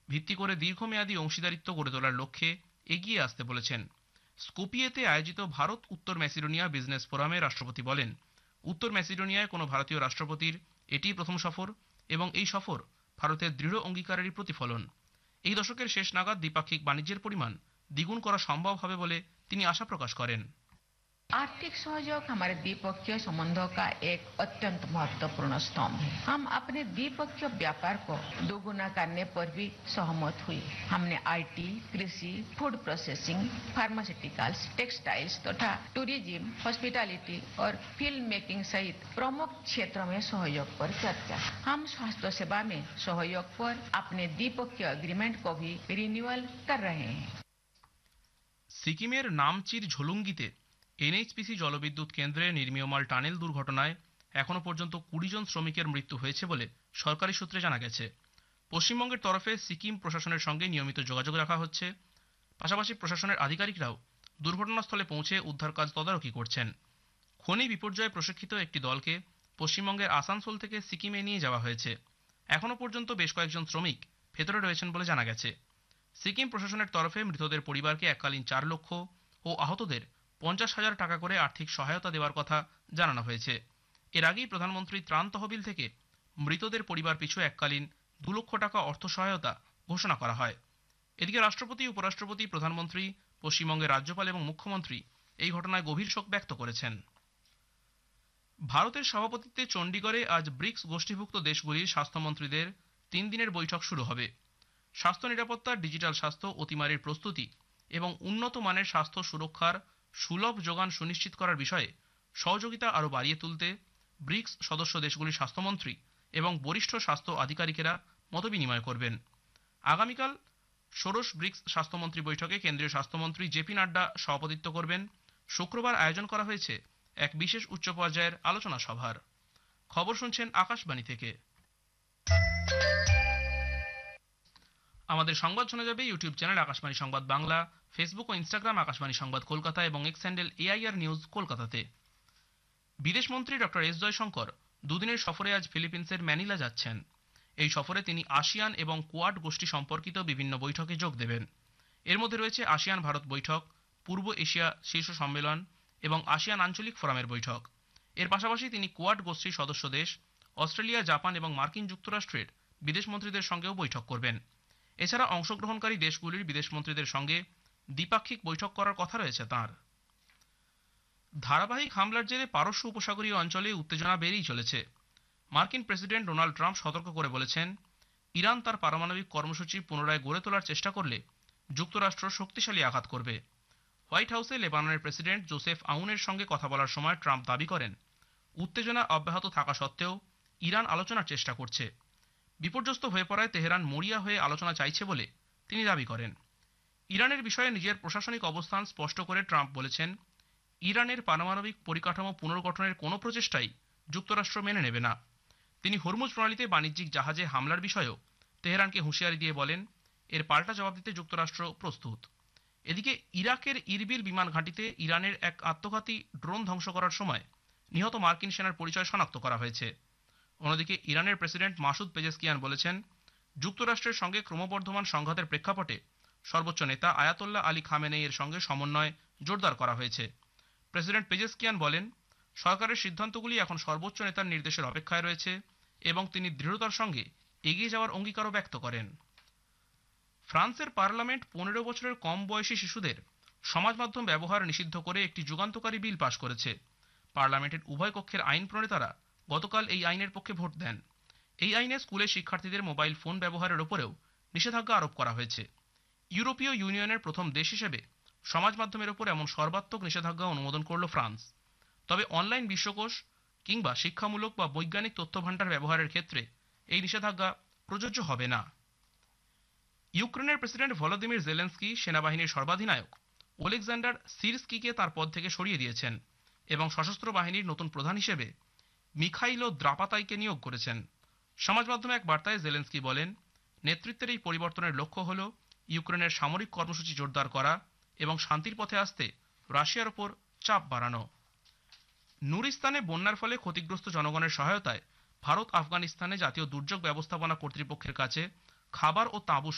ভিত্তি করে দীর্ঘমেয়াদী অংশীদারিত্ব গড়ে তোলার লক্ষ্যে এগিয়ে আসতে বলেছেন। স্কোপিয়েতে আয়োজিত ভারত উত্তর ম্যাসিডোনিয়া বিজনেস ফোরামে রাষ্ট্রপতি বলেন, উত্তর ম্যাসিডোনিয়ায় কোনো ভারতীয় রাষ্ট্রপতির এটিই প্রথম সফর এবং এই সফর ভারতের দৃঢ় অঙ্গীকারেরই প্রতিফলন। এই দশকের শেষ নাগাদ দ্বিপাক্ষিক বাণিজ্যের পরিমাণ দ্বিগুণ করা সম্ভব হবে বলে তিনি আশা প্রকাশ করেন। आर्थिक सहयोग हमारे द्विपक्षीय संबंधों का एक अत्यंत महत्वपूर्ण स्तंभ है। हम अपने द्विपक्षीय व्यापार को दोगुना करने पर भी सहमत हुए। हमने आईटी, कृषि, फूड प्रोसेसिंग, फार्मास्यूटिकल्स, टेक्सटाइल्स तथा टूरिज्म, हॉस्पिटैलिटी और फिल्म मेकिंग सहित प्रमुख क्षेत्रों में सहयोग पर चर्चा। हम स्वास्थ्य सेवा में सहयोग पर अपने द्विपक्षीय एग्रीमेंट को भी रिन्यूअल कर रहे हैं। সিকিমের নামচির ঝোলুঙ্গিতে এনএইচপিসি জলবিদ্যুৎ কেন্দ্রে নির্মীয়মাল টানেল দুর্ঘটনায় এখনো পর্যন্ত 20 জন শ্রমিকের মৃত্যু হয়েছে বলে সরকারি সূত্রে জানা গেছে। পশ্চিমবঙ্গের তরফে সিকিম প্রশাসনের সঙ্গে নিয়মিত যোগাযোগ রাখা হচ্ছে। পাশাপাশি প্রশাসনের আধিকারিকরাও দুর্ঘটনাস্থলে পৌঁছে উদ্ধার কাজ তদারকি করছেন। খনি বিপর্যয়ে প্রশিক্ষিত একটি দলকে পশ্চিমবঙ্গের আসানসোল থেকে সিকিমে নিয়ে যাওয়া হয়েছে। এখনো পর্যন্ত বেশ কয়েকজন শ্রমিক ভেতরে রয়েছেন বলে জানা গেছে। সিকিম প্রশাসনের তরফে মৃতদের পরিবারকে এককালীন 4 লক্ষ ও আহতদের 50,000 টাকা করে আর্থিক সহায়তা দেওয়ার কথা জানানো হয়েছে। এর আগেই প্রধানমন্ত্রী ত্রাণ তহবিল থেকে মৃতদের পরিবার পিছু এককালীন 2 লক্ষ টাকা অর্থ সহায়তা ঘোষণা করা হয়। এদিকে রাষ্ট্রপতি, উপরাষ্ট্রপতি, প্রধানমন্ত্রী, পশ্চিমবঙ্গের রাজ্যপাল এবং মুখ্যমন্ত্রী এই ঘটনায় গভীর শোক ব্যক্ত করেছেন। ভারতের সভাপতিত্বে চণ্ডীগড়ে আজ ব্রিক্স গোষ্ঠীভুক্ত দেশগুলির স্বাস্থ্যমন্ত্রীদের 3 দিনের বৈঠক শুরু হবে। স্বাস্থ্য নিরাপত্তা, ডিজিটাল স্বাস্থ্য, অতিমারির প্রস্তুতি এবং উন্নত মানের স্বাস্থ্য সুরক্ষার সুলভ যোগান সুনিশ্চিত করার বিষয়ে সহযোগিতা আরও বাড়িয়ে তুলতে ব্রিক্স সদস্য দেশগুলির স্বাস্থ্যমন্ত্রী এবং বরিষ্ঠ স্বাস্থ্য আধিকারিকেরা মতবিনিময় করবেন। আগামীকাল ষোড়শ ব্রিক্স স্বাস্থ্যমন্ত্রী বৈঠকে কেন্দ্রীয় স্বাস্থ্যমন্ত্রী জেপি নাড্ডা সভাপতিত্ব করবেন। শুক্রবার আয়োজন করা হয়েছে এক বিশেষ উচ্চ পর্যায়ের আলোচনা সভার। খবর শুনছেন আকাশবাণী থেকে। আমাদের সংবাদ শোনা যাবে ইউটিউব চ্যানেল আকাশবাণী সংবাদ বাংলা, ফেসবুক ও ইনস্টাগ্রাম আকাশবাণী সংবাদ কলকাতা এবং এক্স হ্যান্ডেল এআইআর নিউজ কলকাতাতে। বিদেশমন্ত্রী ডক্টর এস জয়শঙ্কর দুদিনের সফরে আজ ফিলিপিন্সের ম্যানিলা যাচ্ছেন। এই সফরে তিনি আসিয়ান এবং কোয়াড গোষ্ঠী সম্পর্কিত বিভিন্ন বৈঠকে যোগ দেবেন। এর মধ্যে রয়েছে আসিয়ান ভারত বৈঠক, পূর্ব এশিয়া শীর্ষ সম্মেলন এবং আসিয়ান আঞ্চলিক ফোরামের বৈঠক। এর পাশাপাশি তিনি কোয়াড গোষ্ঠীর সদস্য দেশ অস্ট্রেলিয়া, জাপান এবং মার্কিন যুক্তরাষ্ট্রের বিদেশমন্ত্রীদের সঙ্গেও বৈঠক করবেন। এছাড়া অংশগ্রহণকারী দেশগুলির বিদেশমন্ত্রীদের সঙ্গে দ্বিপাক্ষিক বৈঠক করার কথা রয়েছে তাঁর। ধারাবাহিক হামলার জেরে পারস্য উপসাগরীয় অঞ্চলে উত্তেজনা বেড়েই চলেছে। মার্কিন প্রেসিডেন্ট ডোনাল্ড ট্রাম্প সতর্ক করে বলেছেন, ইরান তার পারমাণবিক কর্মসূচি পুনরায় গড়ে তোলার চেষ্টা করলে যুক্তরাষ্ট্র শক্তিশালী আঘাত করবে। হোয়াইট হাউসে লেবাননের প্রেসিডেন্ট জোসেফ আউনের সঙ্গে কথা বলার সময় ট্রাম্প দাবি করেন, উত্তেজনা অব্যাহত থাকা সত্ত্বেও ইরান আলোচনার চেষ্টা করছে। বিপর্যস্ত হয়ে পড়ায় তেহরান মরিয়া হয়ে আলোচনা চাইছে বলে তিনি দাবি করেন। ইরানের বিষয়ে নিজের প্রশাসনিক অবস্থান স্পষ্ট করে ট্রাম্প বলেছেন, ইরানের পারমাণবিক পরিকাঠামো পুনর্গঠনের কোনো প্রচেষ্টাই যুক্তরাষ্ট্র মেনে নেবে না। তিনি হরমুজ প্রণালীতে বাণিজ্যিক জাহাজে হামলার বিষয়েও তেহরানকে হুঁশিয়ারি দিয়ে বলেন, এর পাল্টা জবাব দিতে যুক্তরাষ্ট্র প্রস্তুত। এদিকে ইরাকের ইরবিল বিমান ঘাঁটিতে ইরানের এক আত্মঘাতী ড্রোন ধ্বংস করার সময় নিহত মার্কিন সেনার পরিচয় শনাক্ত করা হয়েছে। অন্যদিকে ইরানের প্রেসিডেন্ট মাসুদ পেজেশকিয়ান বলেছেন, যুক্তরাষ্ট্রের সঙ্গে ক্রমবর্ধমান সংঘাতের প্রেক্ষাপটে সর্বোচ্চ নেতা আয়াতোল্লাহ আলী খামেনেইয়ের সঙ্গে সমন্বয় জোরদার করা হয়েছে। প্রেসিডেন্ট পেজেশকিয়ান বলেন, সরকারের সিদ্ধান্তগুলি এখন সর্বোচ্চ নেতার নির্দেশের অপেক্ষায় রয়েছে এবং তিনি দৃঢ়তার সঙ্গে এগিয়ে যাওয়ার অঙ্গীকারও ব্যক্ত করেন। ফ্রান্সের পার্লামেন্ট 15 বছরের কম বয়সী শিশুদের সমাজ মাধ্যম ব্যবহার নিষিদ্ধ করে একটি যুগান্তকারী বিল পাশ করেছে। পার্লামেন্টের উভয় কক্ষের আইন প্রণেতারা গতকাল এই আইনের পক্ষে ভোট দেন। এই আইনে স্কুলের শিক্ষার্থীদের মোবাইল ফোন ব্যবহারের ওপরেও নিষেধাজ্ঞা আরোপ করা হয়েছে। ইউরোপীয় ইউনিয়নের প্রথম দেশ হিসেবে সমাজ মাধ্যমের ওপর এমন সর্বাত্মক নিষেধাজ্ঞা অনুমোদন করল ফ্রান্স। তবে অনলাইন বিশ্বকোষ কিংবা শিক্ষামূলক বা বৈজ্ঞানিক তথ্যভাণ্ডার ব্যবহারের ক্ষেত্রে এই নিষেধাজ্ঞা প্রযোজ্য হবে না। ইউক্রেনের প্রেসিডেন্ট ভলোদিমির জেলেন্সকি সেনাবাহিনীর সর্বাধিনায়ক ওলেকজান্ডার সিরস্কিকে তার পদ থেকে সরিয়ে দিয়েছেন এবং সশস্ত্র বাহিনীর নতুন প্রধান হিসেবে মিখাইলো দ্রাপাতাইকে নিয়োগ করেছেন। সমাজ মাধ্যমে এক বার্তায় জেলেন্সকি বলেন, নেতৃত্বের এই পরিবর্তনের লক্ষ্য হল ইউক্রেনের সামরিক কর্মসূচি জোরদার করা এবং শান্তির পথে আসতে রাশিয়ার ওপর চাপ বাড়ানো। নুরিস্তানে বন্যার ফলে ক্ষতিগ্রস্ত জনগণের সহায়তায় ভারত আফগানিস্তানে জাতীয় দুর্যোগ ব্যবস্থাপনা কর্তৃপক্ষের কাছে খাবার ও তাঁবু